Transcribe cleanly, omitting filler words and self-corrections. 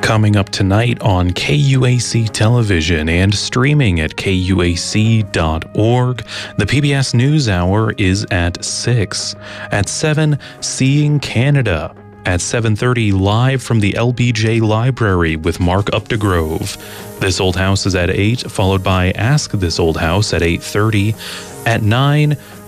Coming up tonight on KUAC Television and streaming at KUAC.org, the PBS NewsHour is at 6. At 7, Seeing Canada. At 7:30, live from the LBJ Library with Mark Updegrove. This Old House is at 8, followed by Ask This Old House at 8:30. At 9,